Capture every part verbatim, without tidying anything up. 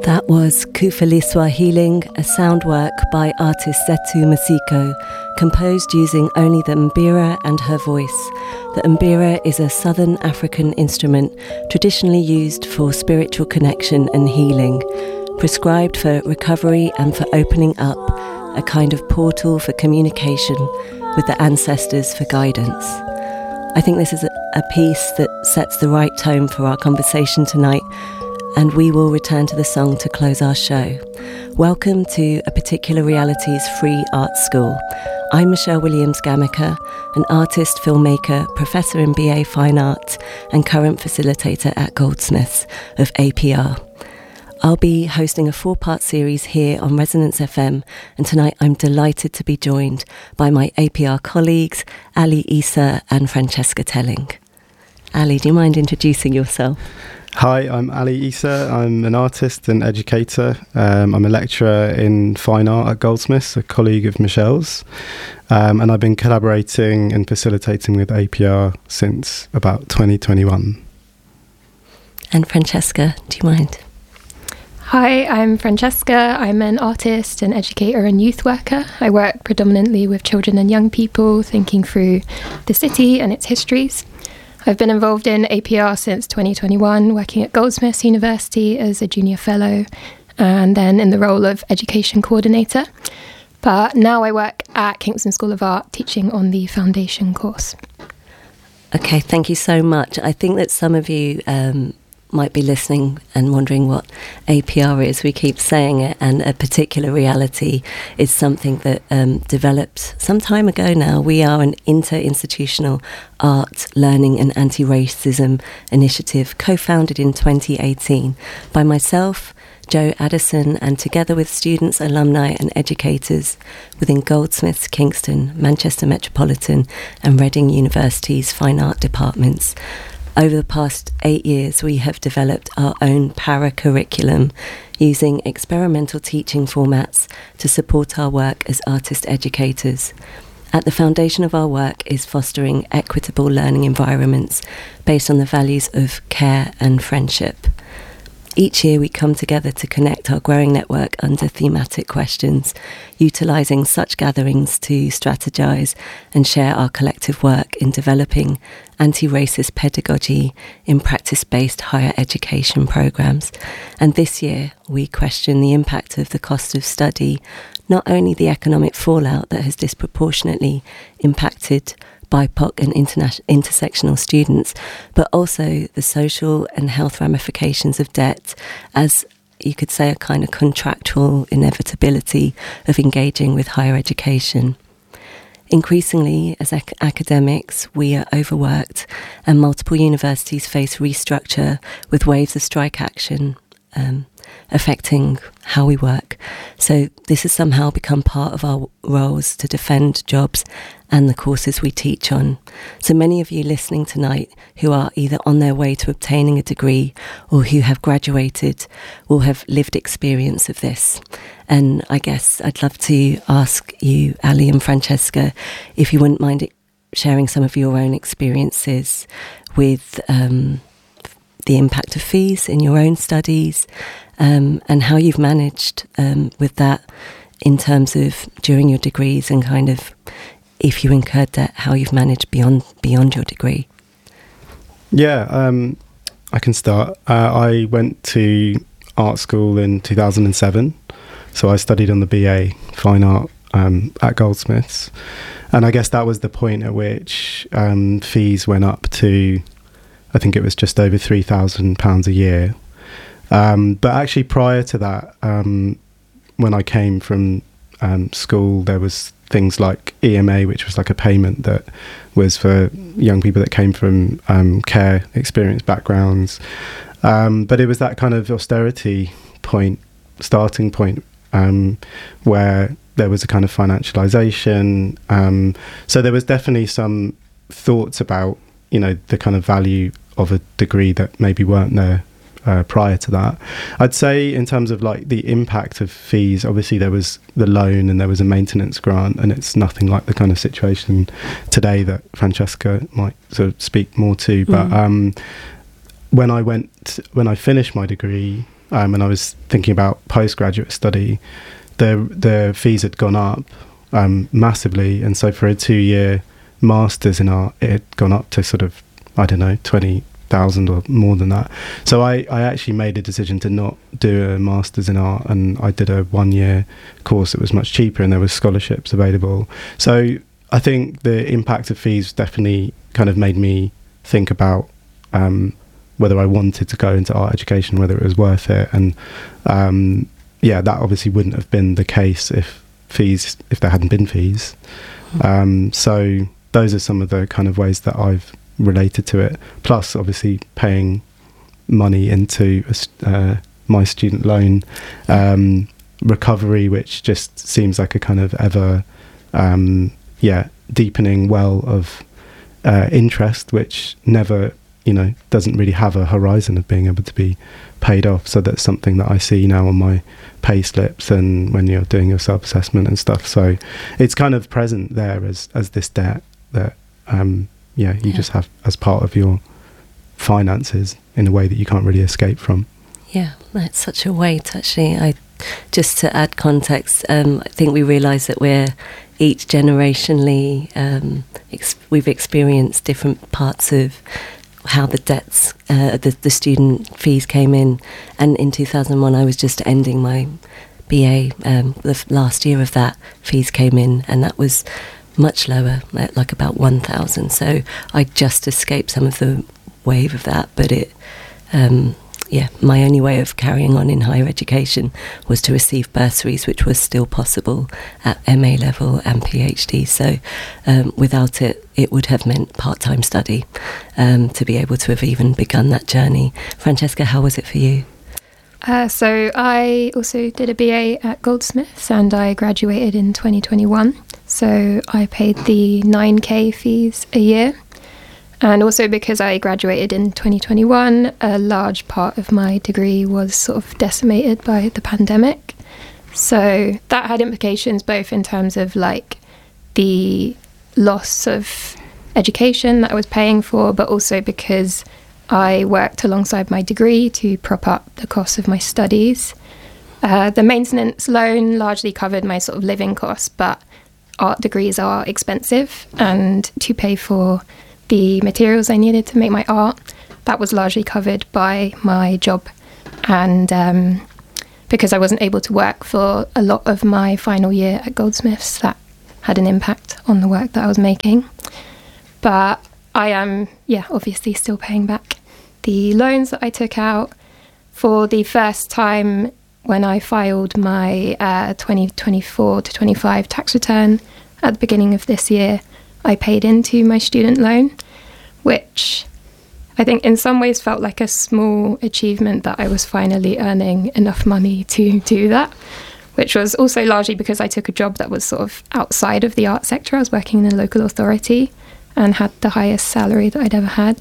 That was Kufaliswa Healing, a sound work by artist Zetu Masiko, composed using only the mbira and her voice. The mbira is a southern African instrument traditionally used for spiritual connection and healing, prescribed for recovery and for opening up, a kind of portal for communication with the ancestors for guidance. I think this is a piece that sets the right tone for our conversation tonight, and we will return to the song to close our show. Welcome to A Particular Realities Free Art School. I'm Michelle Williams-Gamaker, an artist, filmmaker, professor in B A Fine Art, and current facilitator at Goldsmiths of A P R. I'll be hosting a four-part series here on Resonance F M, and tonight I'm delighted to be joined by my A P R colleagues, Ali Issa and Francesca Telling. Ali, do you mind introducing yourself? Hi, I'm Ali Issa. I'm an artist and educator. Um, I'm a lecturer in fine art at Goldsmiths, a colleague of Michelle's. Um, and I've been collaborating and facilitating with A P R since about twenty twenty-one. And Francesca, do you mind? Hi, I'm Francesca. I'm an artist, an educator and youth worker. I work predominantly with children and young people, thinking through the city and its histories. I've been involved in A P R since twenty twenty-one, working at Goldsmiths University as a junior fellow and then in the role of education coordinator. But now I work at Kingston School of Art teaching on the foundation course. Okay, thank you so much. I think that some of you um, might be listening and wondering what A P R is. We keep saying it, and A Particular Reality is something that um, developed some time ago now. We are an inter-institutional art, learning and anti-racism initiative co-founded in twenty eighteen by myself, Joe Addison, and together with students, alumni and educators within Goldsmiths, Kingston, Manchester Metropolitan and Reading University's fine art departments. Over the past eight years, we have developed our own para-curriculum using experimental teaching formats to support our work as artist educators. At the foundation of our work is fostering equitable learning environments based on the values of care and friendship. Each year we come together to connect our growing network under thematic questions, utilising such gatherings to strategise and share our collective work in developing anti-racist pedagogy in practice-based higher education programmes. And this year we question the impact of the cost of study, not only the economic fallout that has disproportionately impacted B I P O C and interna- intersectional students, but also the social and health ramifications of debt as, you could say, a kind of contractual inevitability of engaging with higher education. Increasingly, as ac- academics, we are overworked and multiple universities face restructure with waves of strike action um, affecting how we work. So this has somehow become part of our roles to defend jobs and the courses we teach on. So many of you listening tonight who are either on their way to obtaining a degree or who have graduated will have lived experience of this. And I guess I'd love to ask you, Ali and Francesca, if you wouldn't mind sharing some of your own experiences with um, the impact of fees in your own studies, um, and how you've managed um, with that in terms of during your degrees, and kind of if you incurred debt, how you've managed beyond beyond your degree. Yeah, um, I can start. Uh, I went to art school in two thousand seven, so I studied on the B A Fine Art um, at Goldsmiths, and I guess that was the point at which um, fees went up to, I think it was just over three thousand pounds a year. Um, but actually prior to that, um, when I came from um, school, there was things like E M A, which was like a payment that was for young people that came from um, care experience backgrounds. Um, but it was that kind of austerity point, starting point, um, where there was a kind of financialization. Um, so there was definitely some thoughts about, you know, the kind of value of a degree that maybe weren't there uh, prior to that. I'd say in terms of like the impact of fees, obviously there was the loan and there was a maintenance grant, and it's nothing like the kind of situation today that Francesca might sort of speak more to. But mm. um, when I went, when I finished my degree, um, and I was thinking about postgraduate study, the the fees had gone up um, massively, and so for a two-year masters in art, it had gone up to sort of, I don't know, twenty thousand or more than that. So I, I actually made a decision to not do a masters in art, and I did a one-year course that was much cheaper, and there was scholarships available. So I think the impact of fees definitely kind of made me think about um, whether I wanted to go into art education, whether it was worth it. And um, yeah, that obviously wouldn't have been the case if fees, if there hadn't been fees. Um, so those are some of the kind of ways that I've related to it. Plus, obviously, paying money into uh, my student loan um, recovery, which just seems like a kind of ever, um, yeah, deepening well of uh, interest, which never, you know, doesn't really have a horizon of being able to be paid off. So that's something that I see now on my pay slips and when you're doing your self-assessment and stuff. So it's kind of present there as as this debt that um, yeah, you yeah. just have as part of your finances in a way that you can't really escape from. Yeah, that's such a weight, actually. I just to add context, um, I think we realise that we're each generationally, um, ex- we've experienced different parts of how the debts, uh, the, the student fees came in. And in two thousand one, I was just ending my B A, um, the f- last year of that, fees came in, and that was much lower, like about one thousand. So I just escaped some of the wave of that, but it, um, yeah, my only way of carrying on in higher education was to receive bursaries, which was still possible at M A level and PhD. So um, without it, it would have meant part-time study um, to be able to have even begun that journey. Francesca, how was it for you? Uh, so I also did a B A at Goldsmiths, and I graduated in twenty twenty-one. So I paid the nine K fees a year. And also because I graduated in twenty twenty-one, a large part of my degree was sort of decimated by the pandemic. So that had implications both in terms of like the loss of education that I was paying for, but also because I worked alongside my degree to prop up the cost of my studies. Uh, the maintenance loan largely covered my sort of living costs, but art degrees are expensive, and to pay for the materials I needed to make my art, that was largely covered by my job. And um, because I wasn't able to work for a lot of my final year at Goldsmiths, that had an impact on the work that I was making. But I am, yeah, obviously still paying back the loans that I took out. For the first time when I filed my uh, twenty twenty-four to twenty-five tax return at the beginning of this year, I paid into my student loan, which I think in some ways felt like a small achievement that I was finally earning enough money to do that, which was also largely because I took a job that was sort of outside of the art sector. I was working in a local authority and had the highest salary that I'd ever had.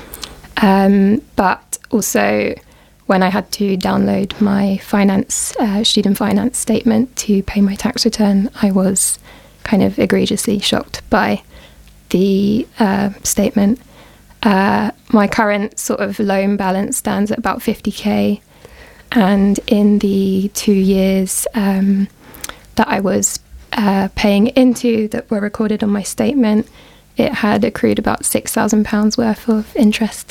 Um, but also when I had to download my finance, uh, student finance statement to pay my tax return, I was kind of egregiously shocked by the uh, statement. Uh, my current sort of loan balance stands at about fifty K, and in the two years um, that I was uh, paying into that were recorded on my statement, it had accrued about six thousand pounds worth of interest.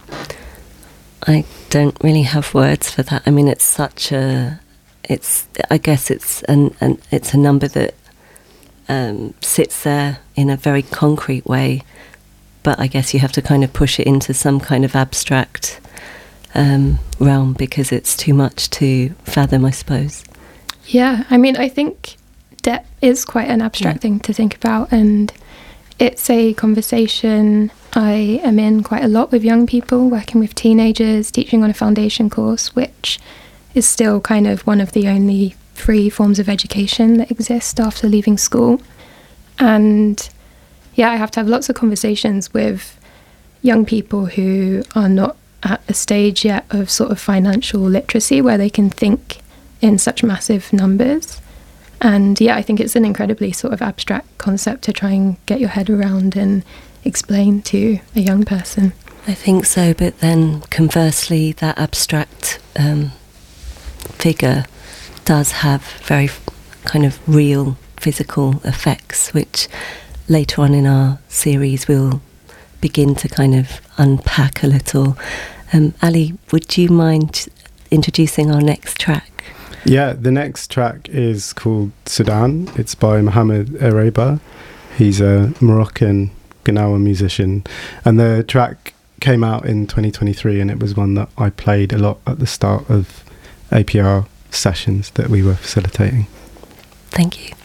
I don't really have words for that. I mean, it's such a, it's, I guess it's an, an it's a number that um, sits there in a very concrete way, but I guess you have to kind of push it into some kind of abstract um, realm because it's too much to fathom, I suppose. Yeah, I mean, I think debt is quite an abstract yeah. thing to think about, and it's a conversation I am in quite a lot with young people, working with teenagers, teaching on a foundation course, which is still kind of one of the only free forms of education that exist after leaving school. And yeah, I have to have lots of conversations with young people who are not at a stage yet of sort of financial literacy where they can think in such massive numbers. And yeah, I think it's an incredibly sort of abstract concept to try and get your head around and explain to a young person. I think so, but then conversely, that abstract um, figure does have very kind of real physical effects, which later on in our series we'll begin to kind of unpack a little. Um, Ali, would you mind introducing our next track? Yeah, the next track is called Sudan. It's by Mohamed Ereba. He's a Moroccan Gnawa musician, and the track came out in twenty twenty-three, and it was one that I played a lot at the start of A P R sessions that we were facilitating. Thank you.